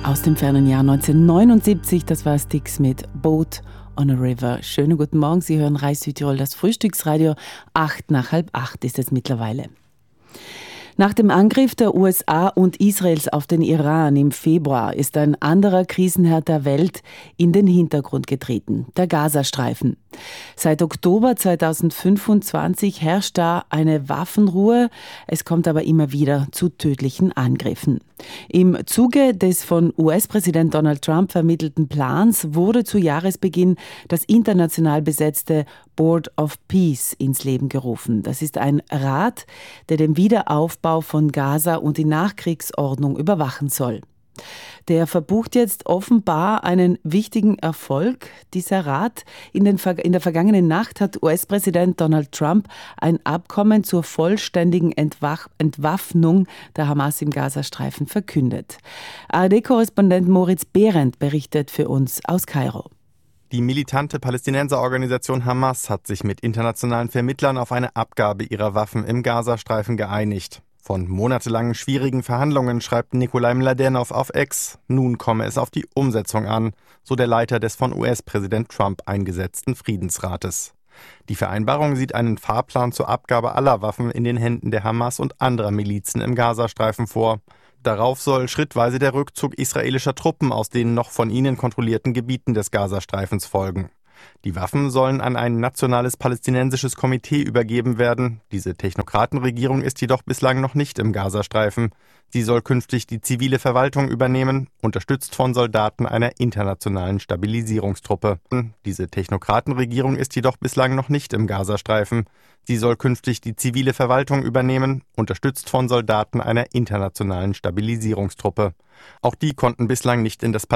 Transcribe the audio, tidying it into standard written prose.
Aus dem fernen Jahr 1979, das war Styx mit Boat on a River. Schönen guten Morgen, Sie hören Reis Südtirol, das Frühstücksradio. 7:45 ist es mittlerweile. Nach dem Angriff der USA und Israels auf den Iran im Februar ist ein anderer Krisenherd der Welt in den Hintergrund getreten, der Gazastreifen. Seit Oktober 2025 herrscht da eine Waffenruhe, es kommt aber immer wieder zu tödlichen Angriffen. Im Zuge des von US-Präsident Donald Trump vermittelten Plans wurde zu Jahresbeginn das international besetzte Board of Peace ins Leben gerufen. Das ist ein Rat, der den Wiederaufbau von Gaza und die Nachkriegsordnung überwachen soll. Der verbucht jetzt offenbar einen wichtigen Erfolg, dieser Rat. In der vergangenen Nacht hat US-Präsident Donald Trump ein Abkommen zur vollständigen Entwaffnung der Hamas im Gazastreifen verkündet. ARD-Korrespondent Moritz Behrendt berichtet für uns aus Kairo. Die militante Palästinenserorganisation Hamas hat sich mit internationalen Vermittlern auf eine Abgabe ihrer Waffen im Gazastreifen geeinigt. Von monatelangen schwierigen Verhandlungen schreibt Nikolai Mladenov auf X, nun komme es auf die Umsetzung an, so der Leiter des von US-Präsident Trump eingesetzten Friedensrates. Die Vereinbarung sieht einen Fahrplan zur Abgabe aller Waffen in den Händen der Hamas und anderer Milizen im Gazastreifen vor. Darauf soll schrittweise der Rückzug israelischer Truppen aus den noch von ihnen kontrollierten Gebieten des Gazastreifens folgen. Die Waffen sollen an ein nationales palästinensisches Komitee übergeben werden. Diese Technokratenregierung ist jedoch bislang noch nicht im Gazastreifen. Sie soll künftig die zivile Verwaltung übernehmen, unterstützt von Soldaten einer internationalen Stabilisierungstruppe. Diese Technokratenregierung ist jedoch bislang noch nicht im Gazastreifen. Sie soll künftig die zivile Verwaltung übernehmen, unterstützt von Soldaten einer internationalen Stabilisierungstruppe. Auch die konnten bislang nicht in das